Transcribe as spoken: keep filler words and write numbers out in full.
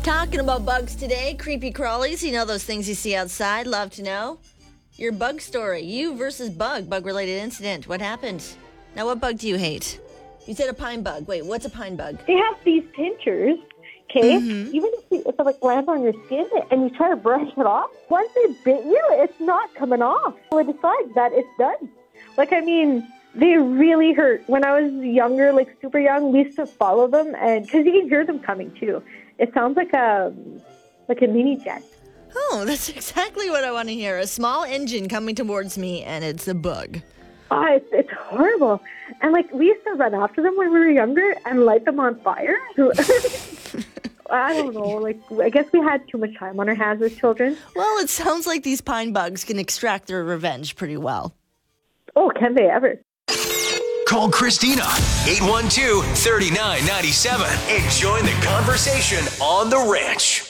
Talking about bugs today, creepy crawlies, you know those things you see outside, love to know. Your bug story, you versus bug, bug-related incident. What happened? Now, what bug do you hate? You said a pine bug. Wait, what's a pine bug? They have these pinchers, okay? Mm-hmm. Even if, you, if it like lands on your skin and you try to brush it off, once they bit you, it's not coming off. So it decides that it's done. Like, I mean, they really hurt. When I was younger, like super young, we used to follow them, and because you can hear them coming too. It sounds like a like a mini jet. Oh, that's exactly what I want to hear. A small engine coming towards me, and it's a bug. Oh, it's, it's horrible. And, like, we used to run after them when we were younger and light them on fire. I don't know. Like, I guess we had too much time on our hands as children. Well, it sounds like these pine bugs can extract their revenge pretty well. Oh, can they ever? Call Christina, eight one two, three nine nine seven, and join the conversation on The Ranch.